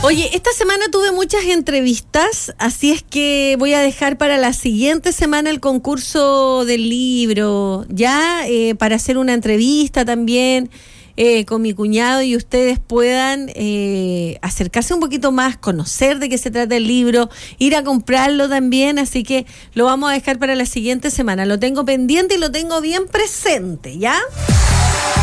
Oye, esta semana tuve muchas entrevistas, así es que voy a dejar para la siguiente semana el concurso del libro, ya para hacer una entrevista también con mi cuñado y ustedes puedan acercarse un poquito más, conocer de qué se trata el libro, ir a comprarlo también, así que lo vamos a dejar para la siguiente semana. Lo tengo pendiente y lo tengo bien presente, ¿ya?